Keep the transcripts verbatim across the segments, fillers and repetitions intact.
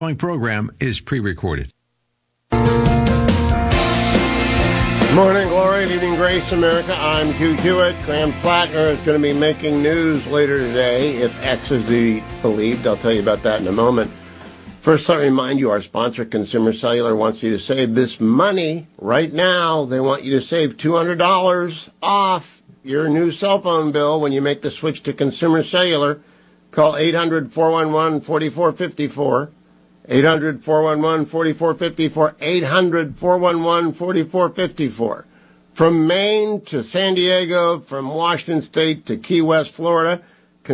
The following program is pre-recorded. Morning glory, evening grace, America. I'm Hugh Hewitt. Graham Plattner is going to be making news later today, if X is to be believed. I'll tell you about that in a moment. First, let me remind you, our sponsor, Consumer Cellular, wants you to save this money right now. They want you to save two hundred dollars off your new cell phone bill when you make the switch to Consumer Cellular. Call eight hundred, four one one, four four five four. eight hundred, four one one, four four five four, eight hundred, four one one, four four five four. From Maine to San Diego, from Washington State to Key West, Florida,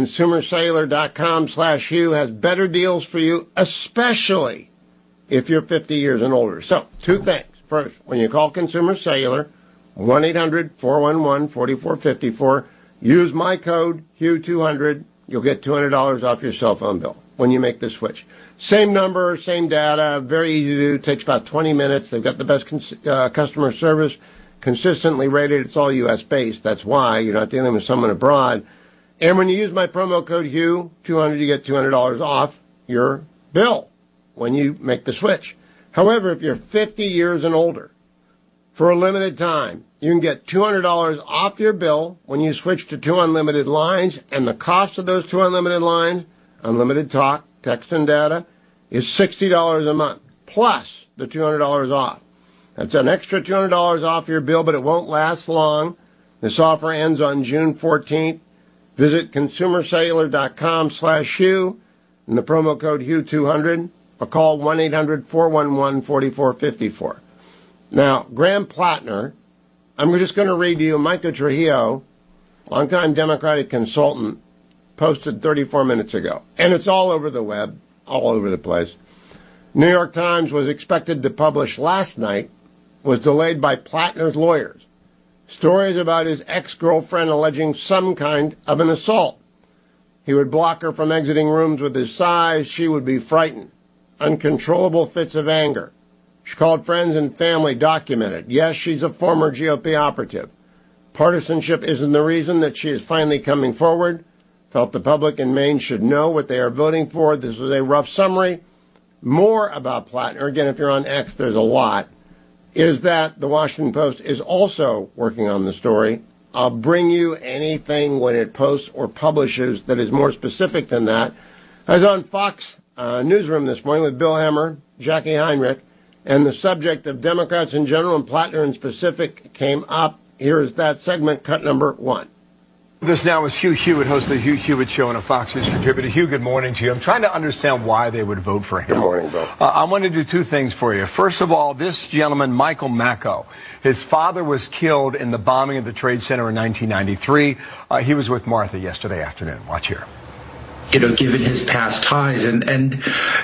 consumercellular.com slash Hugh has better deals for you, especially if you're fifty years and older. So, two things. First, when you call Consumer Cellular, one eight hundred, four one one, four four five four, use my code, Hugh two hundred, you'll get two hundred dollars off your cell phone bill when you make the switch. Same number, same data, very easy to do, takes about twenty minutes. They've got the best cons- uh, customer service, consistently rated. It's all U S based. That's why you're not dealing with someone abroad. And when you use my promo code Hugh two hundred, you get two hundred dollars off your bill when you make the switch. However, if you're fifty years and older, for a limited time, you can get two hundred dollars off your bill when you switch to two unlimited lines, and the cost of those two unlimited lines, unlimited talk, text, and data, is sixty dollars a month, plus the two hundred dollars off. That's an extra two hundred dollars off your bill, but it won't last long. This offer ends on June fourteenth. Visit consumercellular.com slash Hugh, and the promo code Hugh two hundred, or call one eight hundred, four one one, four four five four. Now, Graham Plattner, I'm just going to read to you, Micah Trujillo, longtime Democratic consultant, posted thirty-four minutes ago. And it's all over the web, all over the place. New York Times was expected to publish last night, was delayed by Plattner's lawyers. Stories about his ex-girlfriend alleging some kind of an assault. He would block her from exiting rooms with his sighs. She would be frightened. Uncontrollable fits of anger. She called friends and family, documented. Yes, she's a former G O P operative. Partisanship isn't the reason that she is finally coming forward. Felt the public in Maine should know what they are voting for. This was a rough summary. More about Plattner, again, if you're on X, there's a lot, is that the Washington Post is also working on the story. I'll bring you anything when it posts or publishes that is more specific than that. I was on Fox uh, Newsroom this morning with Bill Hemmer, Jackie Heinrich, and the subject of Democrats in general and Plattner in specific came up. Here is that segment, cut number one. This now is Hugh Hewitt, host of the Hugh Hewitt Show and a Fox News contributor. Hugh, good morning to you. I'm trying to understand why they would vote for him. Good morning, Bill. Uh, I want to do two things for you. First of all, this gentleman, Michael Macco, his father was killed in the bombing of the Trade Center in nineteen ninety-three. Uh, he was with Martha yesterday afternoon. Watch here. You know, given his past ties and, and,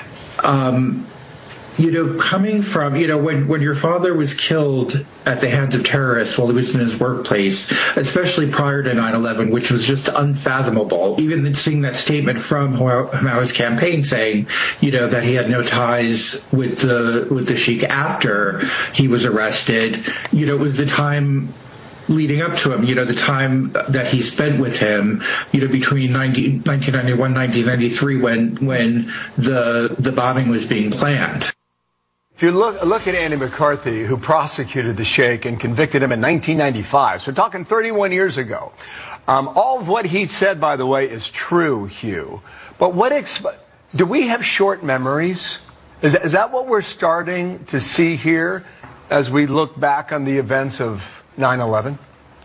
um, you know, coming from, you know, when, when your father was killed at the hands of terrorists while he was in his workplace, especially prior to nine eleven, which was just unfathomable, even seeing that statement from Houa's campaign saying, you know, that he had no ties with the, with the Sheikh after he was arrested, you know, it was the time leading up to him, you know, the time that he spent with him, you know, between nineteen ninety-one, nineteen ninety-three, when, when the, the bombing was being planned. If you look, look at Andy McCarthy, who prosecuted the Sheikh and convicted him in nineteen ninety-five, so talking thirty-one years ago. Um, all of what he said, by the way, is true, Hugh. But what exp- do we have short memories? Is, is that what we're starting to see here as we look back on the events of nine eleven?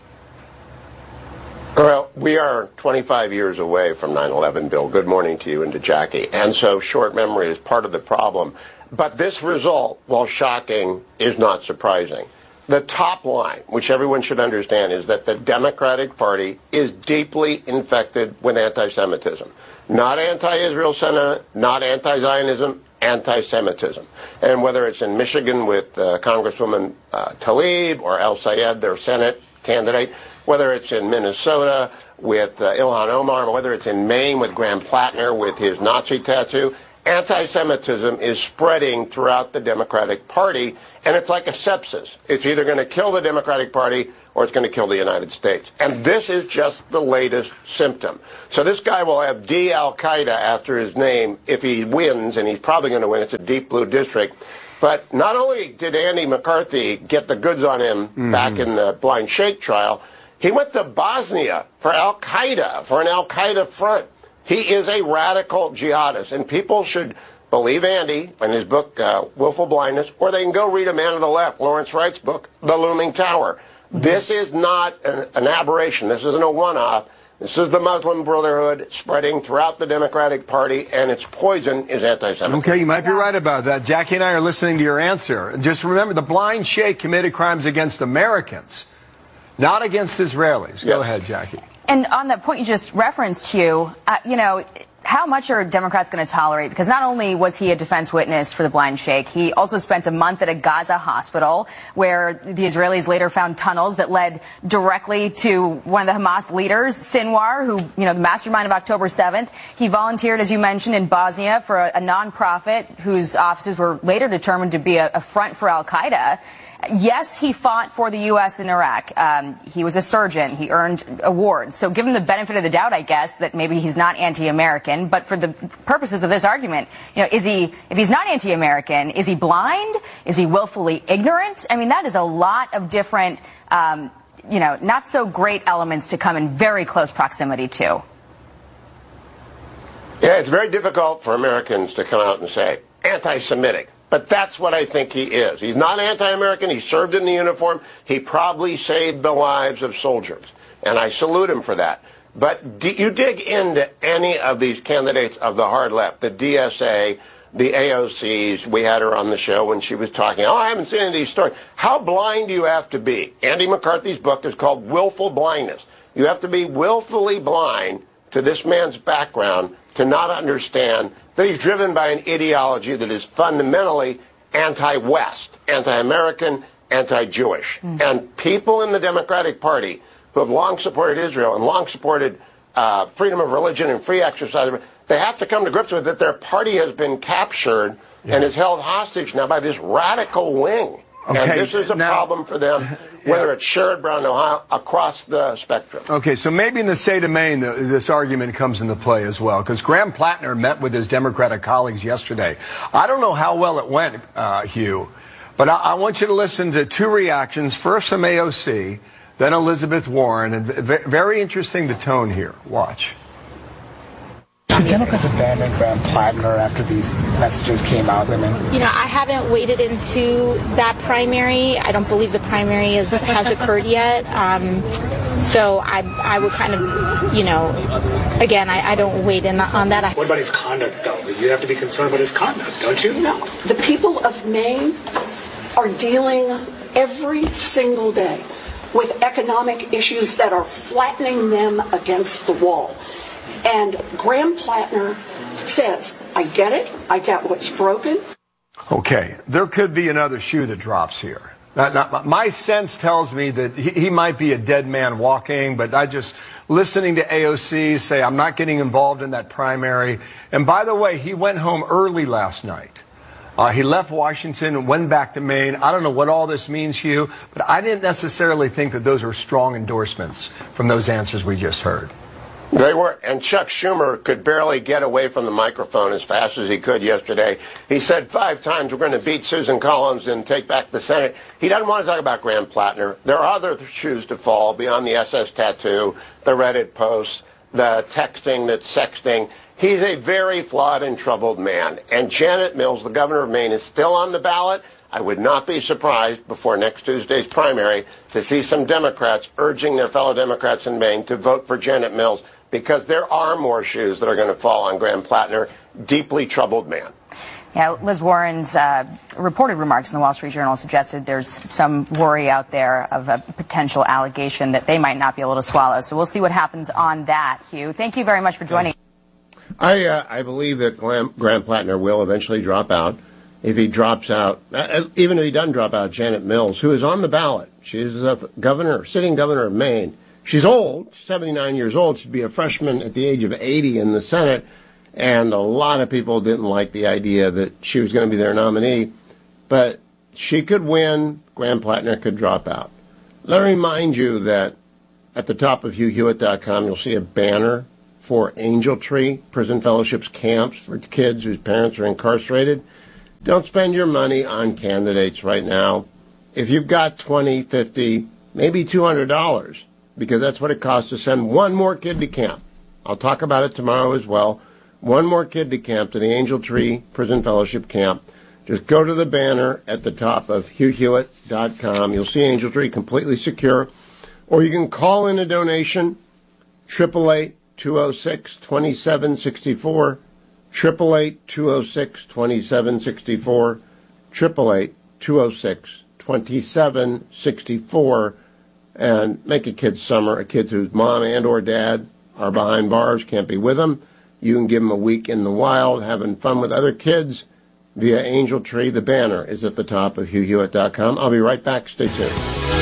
Well, we are twenty-five years away from nine eleven, Bill. Good morning to you and to Jackie. And so short memory is part of the problem. But this result, while shocking, is not surprising. The top line, which everyone should understand, is that the Democratic Party is deeply infected with anti-Semitism. Not anti-Israel sentiment, not anti-Zionism, anti-Semitism. And whether it's in Michigan with uh, Congresswoman uh, Tlaib or El Sayed, their Senate candidate, whether it's in Minnesota with uh, Ilhan Omar, or whether it's in Maine with Graham Plattner with his Nazi tattoo, Anti-Semitism is spreading throughout the Democratic Party, and it's like a sepsis. It's either going to kill the Democratic Party or it's going to kill the United States. And this is just the latest symptom. So this guy will have D Al-Qaeda after his name if he wins, and he's probably going to win. It's a deep blue district. But not only did Andy McCarthy get the goods on him mm-hmm. back in the Blind Sheikh trial, he went to Bosnia for Al-Qaeda, for an Al-Qaeda front. He is a radical jihadist, and people should believe Andy in his book, uh, Willful Blindness, or they can go read A Man of the Left, Lawrence Wright's book, The Looming Tower. This is not an, an aberration. This isn't a one-off. This is the Muslim Brotherhood spreading throughout the Democratic Party, and its poison is anti-Semitism. Okay, you might be right about that. Jackie and I are listening to your answer. Just remember, the Blind Sheikh committed crimes against Americans, not against Israelis. Go Yes. ahead, Jackie. And on that point you just referenced, Hugh, uh, you know, how much are Democrats going to tolerate? Because not only was he a defense witness for the Blind Sheikh, he also spent a month at a Gaza hospital where the Israelis later found tunnels that led directly to one of the Hamas leaders, Sinwar, who, you know, the mastermind of October seventh. He volunteered, as you mentioned, in Bosnia for a, a nonprofit whose offices were later determined to be a, a front for Al-Qaeda. Yes, he fought for the U S in Iraq. Um, he was a surgeon. He earned awards. So give him the benefit of the doubt, I guess, that maybe he's not anti-American. But for the purposes of this argument, you know, is he, if he's not anti-American, is he blind? Is he willfully ignorant? I mean, that is a lot of different, um, you know, not so great elements to come in very close proximity to. Yeah, it's very difficult for Americans to come out and say anti-Semitic. But that's what I think he is. He's not anti-American. He served in the uniform. He probably saved the lives of soldiers. And I salute him for that. But d- you dig into any of these candidates of the hard left, the D S A, the A O Cs. We had her on the show when she was talking. Oh, I haven't seen any of these stories. How blind do you have to be? Andy McCarthy's book is called Willful Blindness. You have to be willfully blind to this man's background to not understand that he's driven by an ideology that is fundamentally anti-West, anti-American, anti-Jewish. Mm. And people in the Democratic Party who have long supported Israel and long supported uh, freedom of religion and free exercise, they have to come to grips with that their party has been captured yeah. and is held hostage now by this radical wing. Okay. And this is a now, problem for them, whether yeah. it's Sherrod Brown, Ohio, across the spectrum. Okay, so maybe in the state of Maine, the, this argument comes into play as well, because Graham Plattner met with his Democratic colleagues yesterday. I don't know how well it went, uh, Hugh, but I, I want you to listen to two reactions, first from A O C, then Elizabeth Warren, and very interesting the tone here. Watch. Should Democrats abandon Graham Plattner after these messages came out? I mean, you know, I haven't waded into that primary. I don't believe the primary is, has occurred yet. Um, so I, I would kind of, you know, again, I, I don't wade in on that. What about his conduct, though? You have to be concerned about his conduct, don't you? No. The people of Maine are dealing every single day with economic issues that are flattening them against the wall. And Graham Plattner says, I get it, I get what's broken. Okay, there could be another shoe that drops here. Not, not, my sense tells me that he, he might be a dead man walking, but I just, listening to A O C say, I'm not getting involved in that primary. And by the way, he went home early last night. Uh, he left Washington and went back to Maine. I don't know what all this means, Hugh, but I didn't necessarily think that those were strong endorsements from those answers we just heard. They were, and Chuck Schumer could barely get away from the microphone as fast as he could yesterday. He said five times we're going to beat Susan Collins and take back the Senate. He doesn't want to talk about Graham Plattner. There are other shoes to fall beyond the S S tattoo, the Reddit posts, the texting that's sexting. He's a very flawed and troubled man. And Janet Mills, the governor of Maine, is still on the ballot. I would not be surprised before next Tuesday's primary to see some Democrats urging their fellow Democrats in Maine to vote for Janet Mills, because there are more shoes that are going to fall on Graham Plattner, deeply troubled man. Yeah, Liz Warren's uh, reported remarks in the Wall Street Journal suggested there's some worry out there of a potential allegation that they might not be able to swallow. So we'll see what happens on that, Hugh. Thank you very much for joining. I uh, I believe that Graham, Graham Plattner will eventually drop out. If he drops out, uh, even if he doesn't drop out, Janet Mills, who is on the ballot, she's a governor, sitting governor of Maine. She's old, seventy-nine years old. She'd be a freshman at the age of eighty in the Senate. And a lot of people didn't like the idea that she was going to be their nominee. But she could win. Graham Plattner could drop out. Let me remind you that at the top of Hugh Hewitt dot com, you'll see a banner for Angel Tree Prison Fellowships camps for kids whose parents are incarcerated. Don't spend your money on candidates right now. If you've got twenty, fifty, maybe two hundred dollars, because that's what it costs to send one more kid to camp. I'll talk about it tomorrow as well. One more kid to camp, to the Angel Tree Prison Fellowship camp. Just go to the banner at the top of Hugh Hewitt dot com. You'll see Angel Tree completely secure. Or you can call in a donation, eight eight eight, two oh six, two seven six four, eight eight eight, two oh six, two seven six four, eight eight eight, two oh six, two seven six four, and make a kid's summer, a kid whose mom and or dad are behind bars, can't be with them. You can give them a week in the wild, having fun with other kids via Angel Tree. The banner is at the top of Hugh Hewitt dot com. I'll be right back. Stay tuned.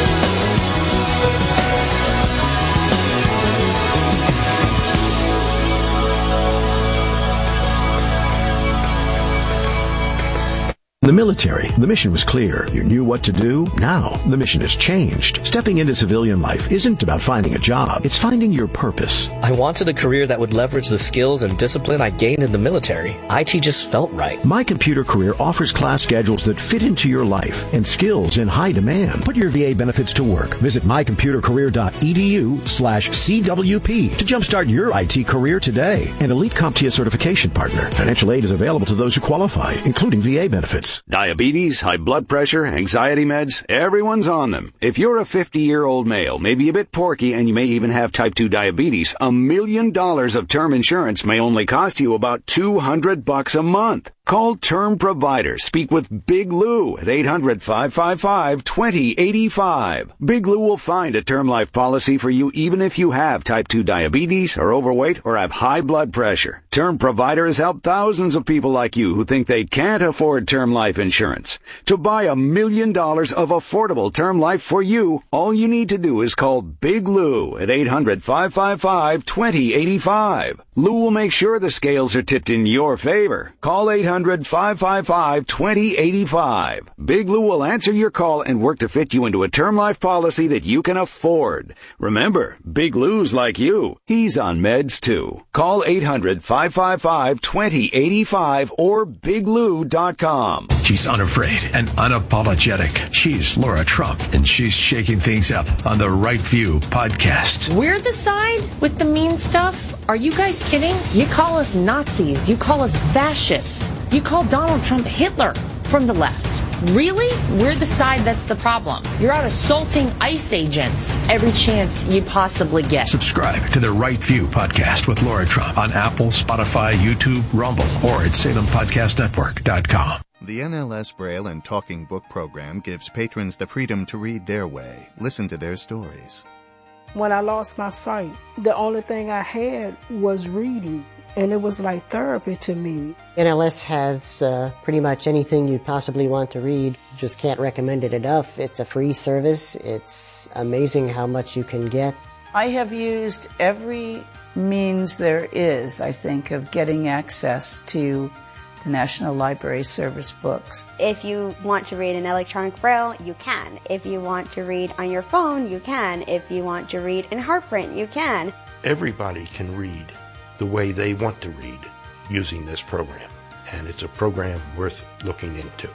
The military, the mission was clear. You knew what to do. Now, the mission has changed. Stepping into civilian life isn't about finding a job. It's finding your purpose. I wanted a career that would leverage the skills and discipline I gained in the military. I T just felt right. My Computer Career offers class schedules that fit into your life and skills in high demand. Put your V A benefits to work. Visit my computer career dot e d u slash C W P to jumpstart your I T career today. An Elite CompTIA certification partner. Financial aid is available to those who qualify, including V A benefits. Diabetes, high blood pressure, anxiety meds, everyone's on them. If you're a fifty-year-old male, maybe a bit porky, and you may even have type two diabetes, a million dollars of term insurance may only cost you about two hundred bucks a month. Call Term Provider. Speak with Big Lou at eight hundred, five five five, two oh eight five. Big Lou will find a term life policy for you even if you have type two diabetes, are overweight, or have high blood pressure. Term Provider has helped thousands of people like you who think they can't afford term life insurance. To buy a million dollars of affordable term life for you, all you need to do is call Big Lou at eight hundred, five five five, two oh eight five. Lou will make sure the scales are tipped in your favor. Call eight hundred, five five five, two oh eight five. Big Lou will answer your call and work to fit you into a term life policy that you can afford. Remember, Big Lou's like you. He's on meds too. Call eight hundred, five five five, two oh eight five or big lou dot com. She's unafraid and unapologetic. She's Laura Trump, and she's shaking things up on the Right View podcast. We're the side with the mean stuff? Are you guys kidding? You call us Nazis. You call us fascists. You call Donald Trump Hitler from the left. Really? We're the side that's the problem. You're out assaulting ICE agents every chance you possibly get. Subscribe to the Right View podcast with Laura Trump on Apple, Spotify, YouTube, Rumble, or at Salem Podcast Network dot com. The N L S Braille and Talking Book program gives patrons the freedom to read their way, listen to their stories. When I lost my sight, the only thing I had was reading, and it was like therapy to me. N L S has uh, pretty much anything you possibly want to read. Just can't recommend it enough. It's a free service. It's amazing how much you can get. I have used every means there is, I think, of getting access to the National Library Service books. If you want to read in electronic braille, you can. If you want to read on your phone, you can. If you want to read in heartprint, you can. Everybody can read the way they want to read using this program, and it's a program worth looking into.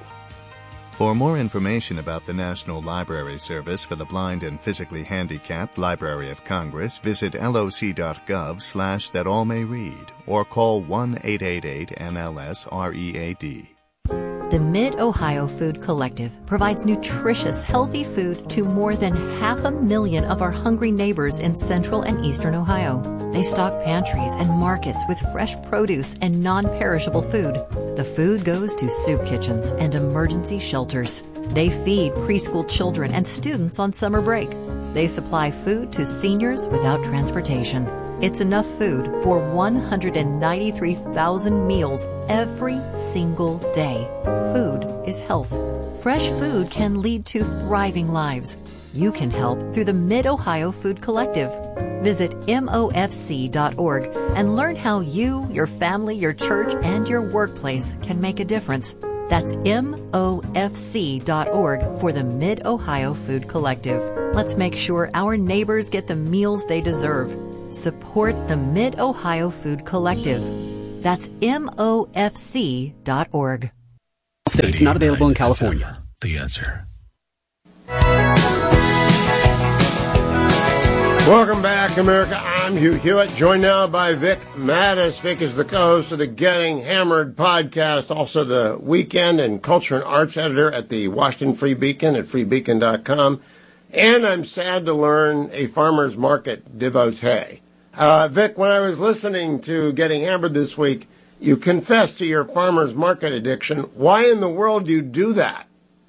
For more information about the National Library Service for the Blind and Physically Handicapped Library of Congress, visit loc.gov slash that all may read or call one eight eight eight N L S R E A D. The Mid-Ohio Food Collective provides nutritious, healthy food to more than half a million of our hungry neighbors in central and eastern Ohio. They stock pantries and markets with fresh produce and non-perishable food. The food goes to soup kitchens and emergency shelters. They feed preschool children and students on summer break. They supply food to seniors without transportation. It's enough food for one hundred ninety-three thousand meals every single day. Food is health. Fresh food can lead to thriving lives. you can help through the Mid-Ohio Food Collective. Visit M O F C dot org and learn how you, your family, your church, and your workplace can make a difference. That's M O F C dot org for the Mid-Ohio Food Collective. Let's make sure our neighbors get the meals they deserve. Support the Mid-Ohio Food Collective. That's M O F C dot org. States not available in California. The answer. Welcome back, America. I'm Hugh Hewitt, joined now by Vic Mattis. Vic is the co-host of the Getting Hammered podcast, also the weekend and culture and arts editor at the Washington Free Beacon at free beacon dot com. And I'm sad to learn a farmer's market devotee. Uh, Vic, when I was listening to Getting Hammered this week, you confessed to your farmer's market addiction. Why in the world do you do that?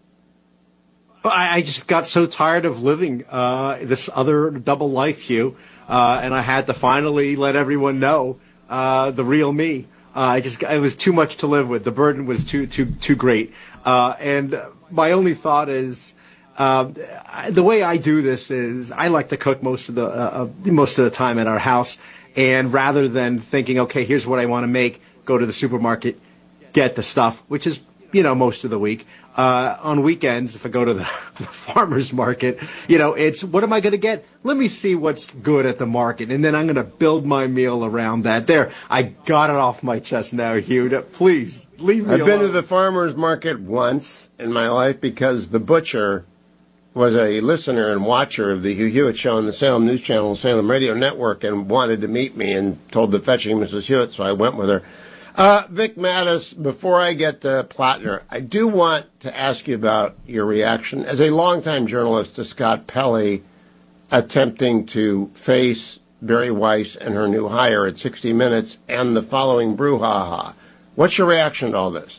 I, I just got so tired of living uh, this other double life, Hugh, uh, and I had to finally let everyone know uh, the real me. Uh, I just it was too much to live with. The burden was too too too great. Uh, and my only thought is, uh, the way I do this is I like to cook most of the uh, most of the time at our house, and rather than thinking, okay, here's what I want to make, go to the supermarket, get the stuff, which is, you know, most of the week. Uh, on weekends, if I go to the, the farmer's market, you know, it's, what am I going to get? Let me see what's good at the market, and then I'm going to build my meal around that. There, I got it off my chest now, Hugh. Please, leave me I've alone. been to the farmer's market once in my life because the butcher was a listener and watcher of the Hugh Hewitt Show on the Salem News Channel, Salem Radio Network, and wanted to meet me and told the fetching Missus Hewitt, so I went with her. Uh, Vic Mattis, before I get to Plattner, I do want to ask you about your reaction as a longtime journalist to Scott Pelley attempting to face Bari Weiss and her new hire at sixty minutes and the following brouhaha. What's your reaction to all this?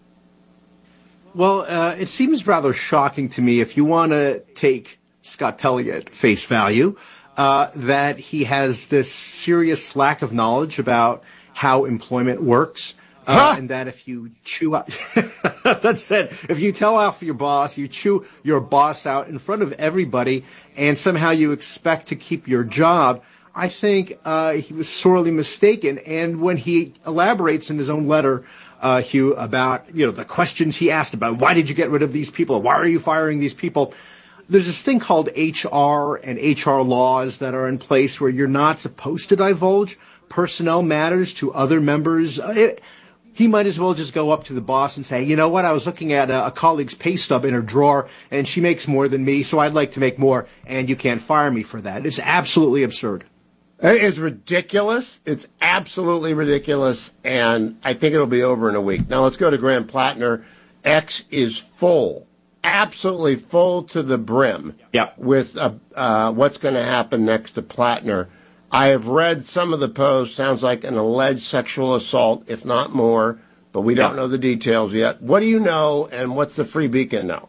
Well, uh, it seems rather shocking to me, if you want to take Scott Pelley at face value, uh, that he has this serious lack of knowledge about how employment works, uh, huh? And that if you chew out, that's it. If you tell off your boss, you chew your boss out in front of everybody, and somehow you expect to keep your job. I think uh, he was sorely mistaken. And when he elaborates in his own letter, uh, Hugh, about, you know, the questions he asked about, why did you get rid of these people? Why are you firing these people? There's this thing called H R and H R laws that are in place where you're not supposed to divulge personnel matters to other members. It, he might as well just go up to the boss and say, you know what, I was looking at a, a colleague's pay stub in her drawer, and she makes more than me, so I'd like to make more, and you can't fire me for that. It's absolutely absurd. It's ridiculous. It's absolutely ridiculous, and I think it'll be over in a week. Now let's go to Graham Plattner. X is full, absolutely full to the brim yep. with uh, uh, what's going to happen next to Plattner. I have read some of the posts. Sounds like an alleged sexual assault, if not more, but we don't yeah. know the details yet. What do you know, and what's the Free Beacon know?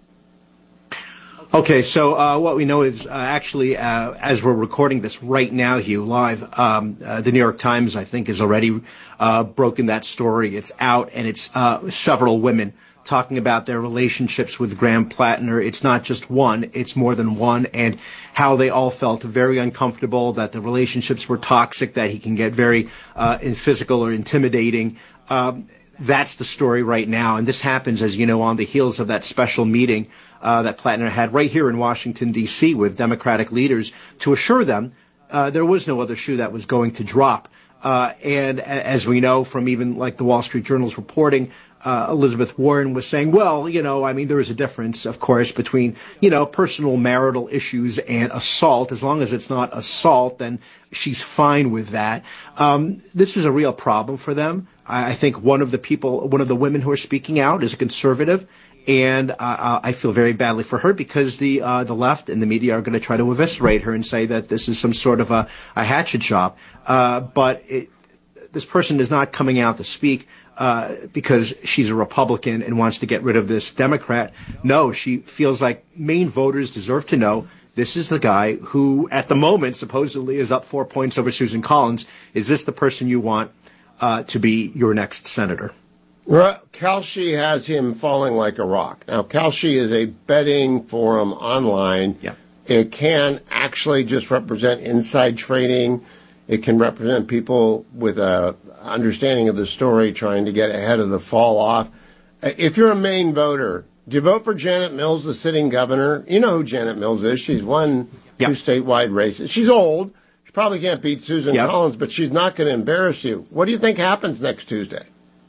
Okay, so uh, what we know is uh, actually, uh, as we're recording this right now, Hugh, live, um, uh, the New York Times, I think, has already uh, broken that story. It's out, and it's uh, several women talking about their relationships with Graham Plattner. It's not just one, it's more than one, and how they all felt very uncomfortable, that the relationships were toxic, that he can get very uh, physical or intimidating. Um, that's the story right now, and this happens, as you know, on the heels of that special meeting uh, that Plattner had right here in Washington, D C with Democratic leaders to assure them uh, there was no other shoe that was going to drop. Uh, and as we know from even like the Wall Street Journal's reporting, Uh, Elizabeth Warren was saying, well, you know, I mean, there is a difference, of course, between, you know, personal marital issues and assault. As long as it's not assault, then she's fine with that. Um, this is a real problem for them. I, I think one of the people, one of the women who are speaking out is a conservative, and uh, I feel very badly for her because the uh, the left and the media are going to try to eviscerate her and say that this is some sort of a, a hatchet job. Uh, but it, this person is not coming out to speak Uh, because she's a Republican and wants to get rid of this Democrat. No, she feels like Maine voters deserve to know this is the guy who, at the moment, supposedly is up four points over Susan Collins. Is this the person you want uh, to be your next senator? Well, Kalshi has him falling like a rock. Now, Kalshi is a betting forum online. Yeah. It can actually just represent inside trading. It can represent people with a understanding of the story trying to get ahead of the fall off. If you're a Maine voter, do you vote for Janet Mills, the sitting governor? You know who Janet Mills is. She's won yep. two statewide races. She's old. She probably can't beat Susan yep. Collins, but she's not going to embarrass you. What do you think happens next Tuesday?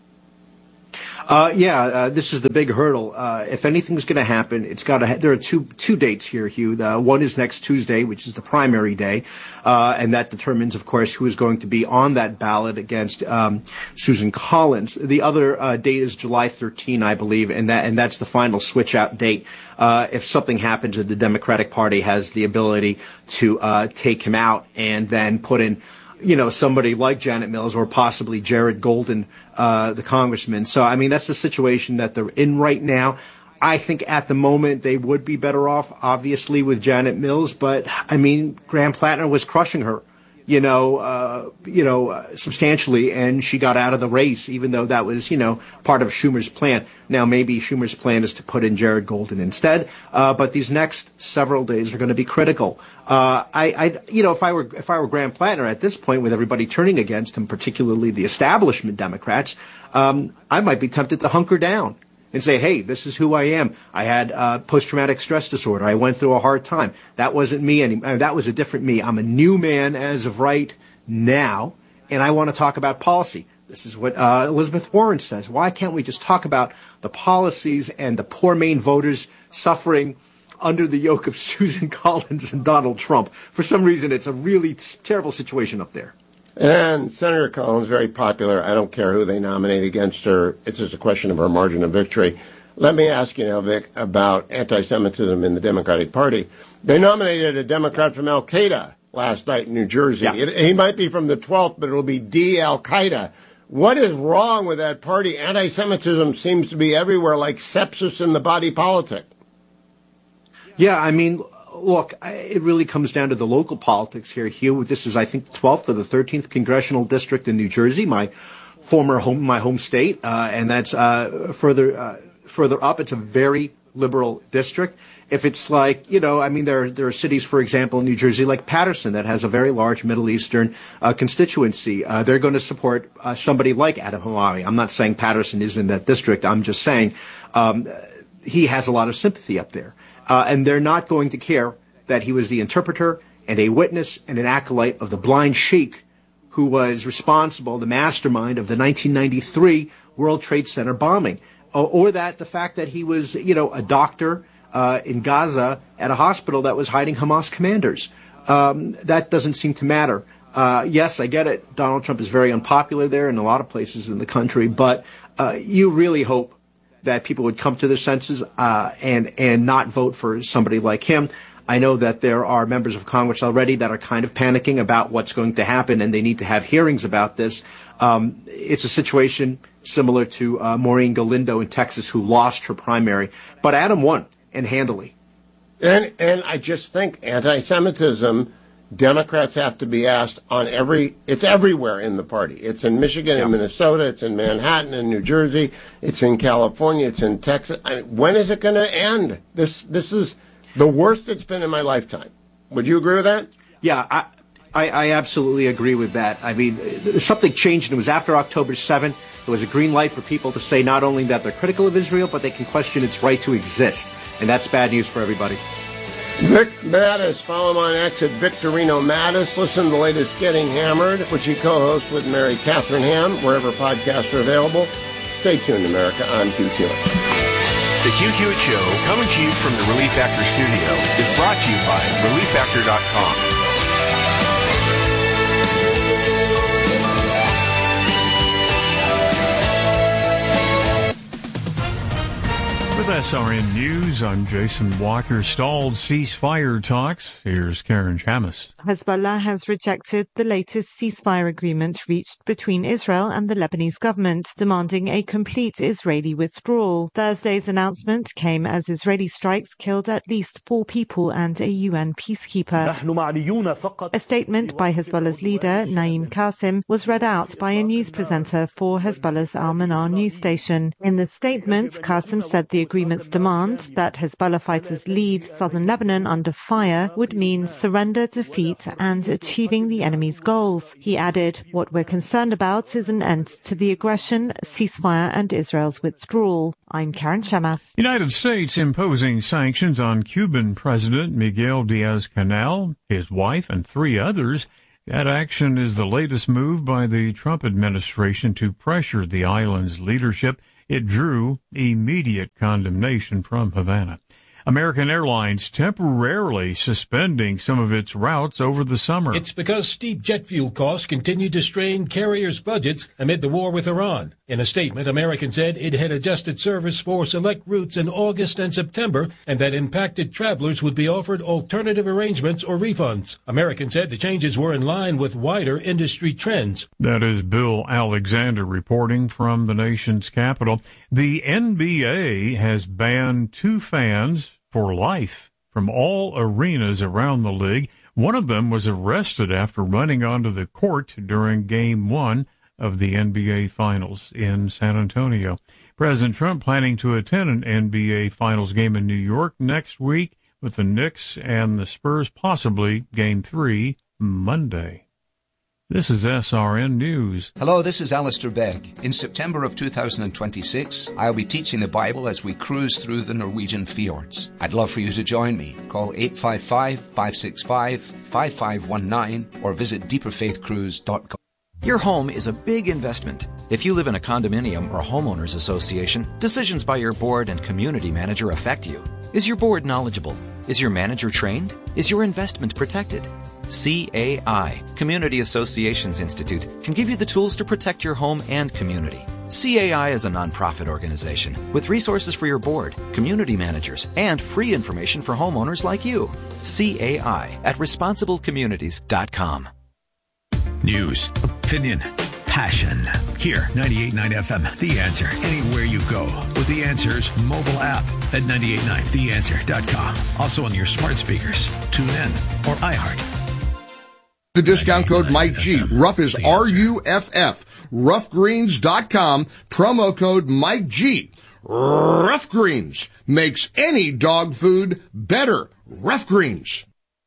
Uh, yeah, uh, this is the big hurdle. Uh, if anything's going to happen, it's got to. Ha- there are two two dates here, Hugh. The, one is next Tuesday, which is the primary day, uh, and that determines, of course, who is going to be on that ballot against um, Susan Collins. The other uh, date is July thirteenth, I believe, and that and that's the final switch out date. Uh, if something happens, the Democratic Party has the ability to uh, take him out and then put in, you know, somebody like Janet Mills or possibly Jared Golden, uh, the congressman. So, I mean, that's the situation that they're in right now. I think at the moment they would be better off, obviously, with Janet Mills. But, I mean, Graham Plattner was crushing her, you know, uh, you know, uh, substantially, and she got out of the race, even though that was, you know, part of Schumer's plan. Now, maybe Schumer's plan is to put in Jared Golden instead. Uh, but these next several days are going to be critical. Uh, I, I, you know, if I were, if I were Graham Plattner at this point, with everybody turning against him, particularly the establishment Democrats, um, I might be tempted to hunker down and say, hey, this is who I am. I had uh, post-traumatic stress disorder. I went through a hard time. That wasn't me anymore. That was a different me. I'm a new man as of right now, and I want to talk about policy. This is what uh, Elizabeth Warren says. Why can't we just talk about the policies and the poor Maine voters suffering under the yoke of Susan Collins and Donald Trump? For some reason, it's a really terrible situation up there. And Senator Collins, very popular. I don't care who they nominate against her. It's just a question of her margin of victory. Let me ask you now, Vic, about anti-Semitism in the Democratic Party. They nominated a Democrat from Al-Qaeda last night in New Jersey. Yeah. It, he might be from the twelfth, but it'll be D-Al-Qaeda. What is wrong with that party? Anti-Semitism seems to be everywhere, like sepsis in the body politic. Yeah, I mean, look, it really comes down to the local politics here, Hugh. This is, I think, the twelfth or the thirteenth congressional district in New Jersey, my former home, my home state, uh, and that's uh, further uh, further up. It's a very liberal district. If it's like, you know, I mean, there there are cities, for example, in New Jersey, like Paterson, that has a very large Middle Eastern uh, constituency. Uh, they're going to support uh, somebody like Adam Hamawi. I'm not saying Paterson is in that district. I'm just saying um, he has a lot of sympathy up there. Uh, and they're not going to care that he was the interpreter and a witness and an acolyte of the blind sheikh who was responsible, the mastermind of the nineteen ninety-three World Trade Center bombing, or, or that the fact that he was, you know, a doctor uh, in Gaza at a hospital that was hiding Hamas commanders. Um, that doesn't seem to matter. Uh, yes, I get it. Donald Trump is very unpopular there in a lot of places in the country, but uh, you really hope that people would come to their senses uh, and and not vote for somebody like him. I know that there are members of Congress already that are kind of panicking about what's going to happen, and they need to have hearings about this. Um, it's a situation similar to uh, Maureen Galindo in Texas, who lost her primary, but Adam won, and handily. And and I just think anti-Semitism, Democrats have to be asked on every, it's everywhere in the party. It's in Michigan and Minnesota, it's in Manhattan and New Jersey, it's in California, it's in Texas. I mean, when is it going to end? This this is the worst it's been in my lifetime. Would you agree with that? Yeah, I, I, I absolutely agree with that. I mean, something changed. It was after October seventh. There was a green light for people to say not only that they're critical of Israel, but they can question its right to exist. And that's bad news for everybody. Vic Mattis, follow him on X at Victorino Mattis. Listen to the latest Getting Hammered, which he co-hosts with Mary Catherine Ham, wherever podcasts are available. Stay tuned, America. I'm Hugh Hewitt. The Hugh Hewitt Show, coming to you from the Relief Factor studio, is brought to you by relief factor dot com. With S R N News, I'm Jason Walker. Stalled ceasefire talks. Here's Karen Chamis. Hezbollah has rejected the latest ceasefire agreement reached between Israel and the Lebanese government, demanding a complete Israeli withdrawal. Thursday's announcement came as Israeli strikes killed at least four people and a U N peacekeeper. A statement by Hezbollah's leader, Naim Qasim, was read out by a news presenter for Hezbollah's Al-Manar news station. In the statement, Qasim said the agreement's demand that Hezbollah fighters leave southern Lebanon under fire would mean surrender, defeat, and achieving the enemy's goals. He added, "What we're concerned about is an end to the aggression, ceasefire, and Israel's withdrawal." I'm Karen Chamas. United States imposing sanctions on Cuban President Miguel Diaz-Canel, his wife, and three others. That action is the latest move by the Trump administration to pressure the island's leadership. It drew immediate condemnation from Havana. American Airlines temporarily suspending some of its routes over the summer. It's because steep jet fuel costs continue to strain carriers' budgets amid the war with Iran. In a statement, American said it had adjusted service for select routes in August and September, and that impacted travelers would be offered alternative arrangements or refunds. American said the changes were in line with wider industry trends. That is Bill Alexander reporting from the nation's capital. The N B A has banned two fans for life from all arenas around the league. One of them was arrested after running onto the court during Game One of the N B A Finals in San Antonio. President Trump planning to attend an N B A Finals game in New York next week with the Knicks and the Spurs, possibly Game Three Monday. This is S R N News. Hello, this is Alistair Begg. In September of two thousand twenty-six, I'll be teaching the Bible as we cruise through the Norwegian fjords. I'd love for you to join me. Call eight five five, five six five, five five one nine or visit deeper faith cruise dot com. Your home is a big investment. If you live in a condominium or homeowners association, decisions by your board and community manager affect you. Is your board knowledgeable? Is your manager trained? Is your investment protected? C A I, Community Associations Institute, can give you the tools to protect your home and community. C A I is a nonprofit organization with resources for your board, community managers, and free information for homeowners like you. C A I at responsible communities dot com. News, opinion, passion. Here, ninety-eight point nine F M, The Answer. Anywhere you go with The Answer's mobile app at ninety-eight point nine the answer dot com. Also on your smart speakers, tune in, or iHeart. The discount code Mike G. Ruff is R U F F. rough greens dot com. Promo code Mike G. Rough Greens makes any dog food better. Rough Greens.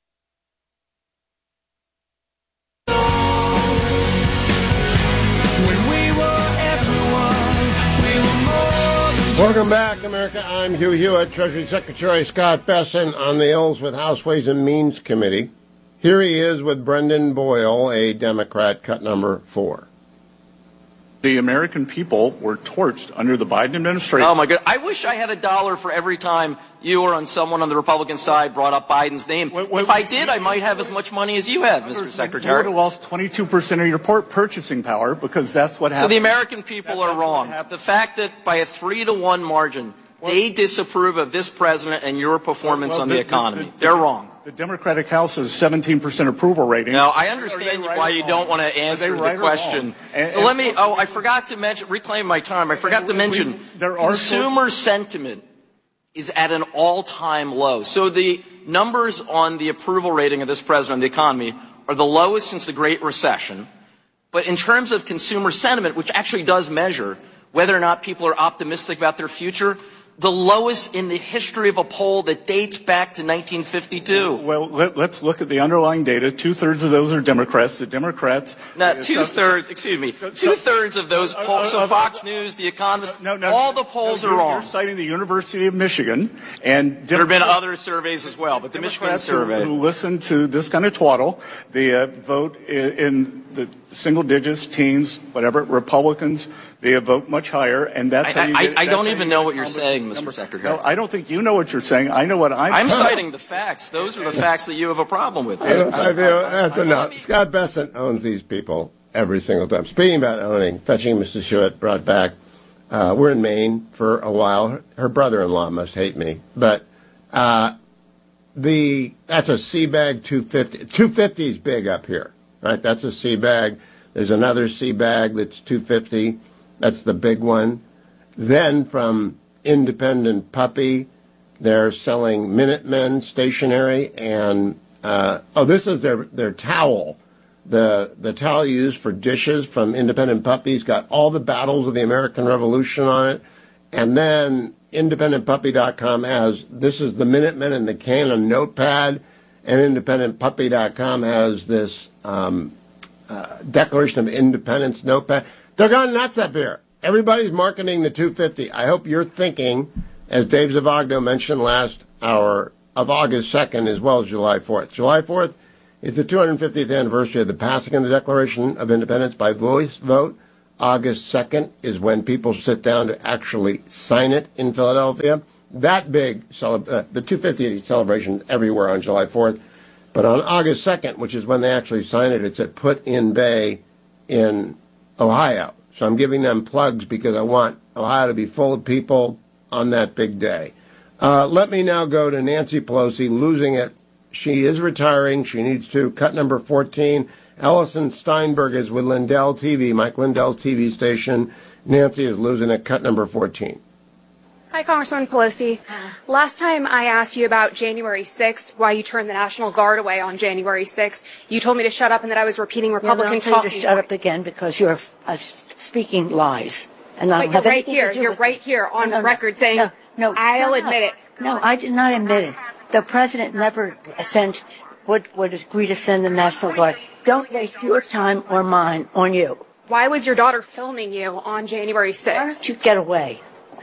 Welcome back, America. I'm Hugh Hewitt. Treasury Secretary Scott Bessent on the Ills with House Ways and Means Committee. Here he is with Brendan Boyle, a Democrat, cut number four. The American people were torched under the Biden administration. Oh, my God. I wish I had a dollar for every time you or on someone on the Republican side brought up Biden's name. Wait, wait, if I did, I might have as much money as you have, Mister Secretary. You would have lost twenty-two percent of your purchasing power because that's what happened. So the American people are wrong. The fact that by a three to one margin, they disapprove of this president and your performance well, well, on the, the economy. The, the, They're wrong. The Democratic House has seventeen percent approval rating. Now, I understand right why you don't want to answer the question. And, so and, let me, oh, I forgot to mention, reclaim my time. I forgot to mention, there are consumer sentiment is at an all-time low. So the numbers on the approval rating of this president and the economy are the lowest since the Great Recession. But in terms of consumer sentiment, which actually does measure whether or not people are optimistic about their future, the lowest in the history of a poll that dates back to nineteen fifty-two. Well, let, let's look at the underlying data. Two-thirds of those are Democrats. The Democrats... Now, two-thirds, excuse me, two-thirds of those polls, so Fox News, The Economist, no, no, all the polls no, are wrong. You're citing the University of Michigan, and... There have been other surveys as well, but the Michigan survey... who, who listen to this kind of twaddle, they uh, vote in, in the single digits, teens, whatever, Republicans... They vote much higher, and that's I, how you I, get, I don't even know what you're Congress saying, Mister numbers. Secretary. No, I don't think you know what you're saying. I know what I'm I'm citing the facts. Those are the facts that you have a problem with. I, I feel that's enough. Scott Bessent owns these people every single time. Speaking about owning, fetching Mister Hewitt brought back Uh, we're in Maine for a while. Her brother-in-law must hate me. But uh, the that's a Seabag two fifty. two fifty is big up here, right? That's a Seabag. There's another Seabag that's two fifty. That's the big one. Then from Independent Puppy, they're selling Minutemen stationery. And, uh, oh, this is their, their towel. The the towel used for dishes from Independent Puppy's got all the battles of the American Revolution on it. And then independent puppy dot com has, this is the Minutemen and the Canon notepad. And independent puppy dot com has this um, uh, Declaration of Independence notepad. They're gone nuts up here. Everybody's marketing the two fifty. I hope you're thinking, as Dave Zavagno mentioned last hour, of August second as well as July fourth. July fourth is the two hundred fiftieth anniversary of the passing of the Declaration of Independence by voice vote. August second is when people sit down to actually sign it in Philadelphia. That big, cele- uh, the two hundred fiftieth celebration is everywhere on July fourth. But on August second, which is when they actually sign it, it's at Put-in-Bay in Ohio. So I'm giving them plugs because I want Ohio to be full of people on that big day. Uh, let me now go to Nancy Pelosi losing it. She is retiring. She needs to. Cut number fourteen. Ellison Steinberg is with Lindell T V, Mike Lindell's T V station. Nancy is losing it. Cut number fourteen. Hi, Congresswoman Pelosi. Last time I asked you about January sixth, why you turned the National Guard away on January sixth, you told me to shut up and that I was repeating Republican talk. talk. To shut up again because you're uh, speaking lies. And I Wait, you're right here. You're right here on no, no, record saying, no, no, I'll admit it. No, I did not admit it. The president never sent, would, would agree to send the National Guard. Don't waste your time or mine on you. Why was your daughter filming you on January sixth? Why don't you get away?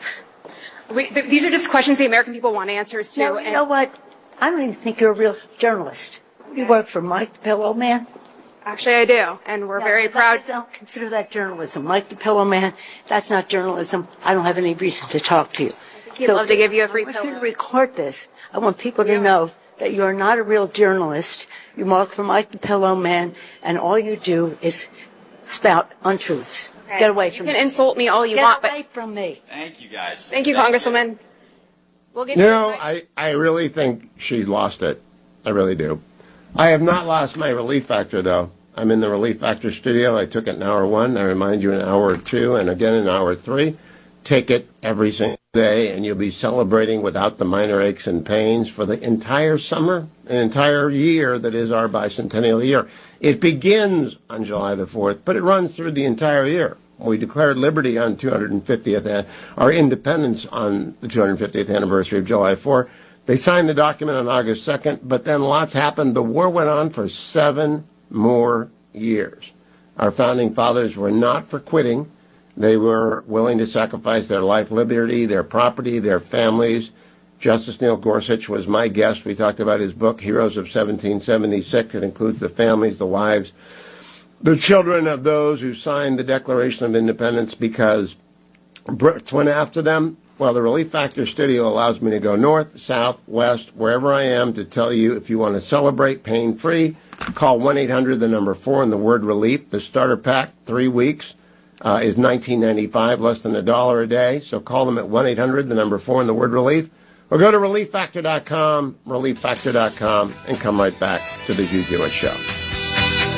We, th- these are just questions the American people want answers to. No, you know what? I don't even think you're a real journalist. You work for Mike the Pillow Man? Actually, I do, and we're no, very proud. I don't consider that journalism. Mike the Pillow Man, that's not journalism. I don't have any reason to talk to you. He'd so love to give you a free pillow. I pillow. want you to record this. I want people to know that you're not a real journalist. You work for Mike the Pillow Man, and all you do is spout untruths. Okay. Get away from me. You me. can insult me all you Get want, but... Get away but... from me. Thank you, guys. Thank you, Congresswoman. We'll give you you know, I, I really think she's lost it. I really do. I have not lost my Relief Factor, though. I'm in the Relief Factor studio. I took it in hour one. I remind you in hour two and again in hour three. Take it every single day, and you'll be celebrating without the minor aches and pains for the entire summer, an entire year that is our bicentennial year. It begins on July the fourth, but it runs through the entire year. We declared liberty on two hundred fiftieth, our independence on the two hundred fiftieth anniversary of July fourth. They signed the document on August second, but then lots happened. The war went on for seven more years. Our founding fathers were not for quitting. They were willing to sacrifice their life, liberty, their property, their families. Justice Neil Gorsuch was my guest. We talked about his book, Heroes of seventeen seventy-six. It includes the families, the wives, the children of those who signed the Declaration of Independence because Brits went after them. Well, the Relief Factor studio allows me to go north, south, west, wherever I am to tell you if you want to celebrate pain-free, call one eight hundred, the number four, and the word relief. The starter pack, three weeks, uh, is nineteen ninety-five, less than a dollar a day. So call them at one eight hundred, the number four, and the word relief. Or go to relief factor dot com, relief factor dot com, and come right back to the Hugh Hewitt Show.